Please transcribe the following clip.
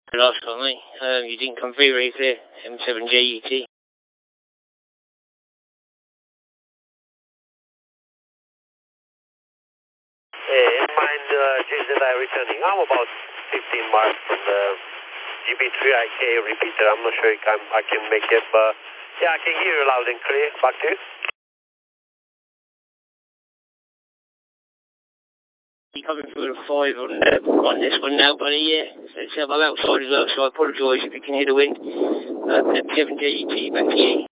Last time, mate. You didn't come through very clear. M7JET. Mind JZI returning. I'm about 15 miles from the GB3IK repeater. I'm not sure I can make it, but yeah, I can hear you loud and clear. Back to you. You're coming through the 5 on this one now, buddy, yeah. So I'm outside as well, so I apologise if you can hear the wind. M7JET, back to you.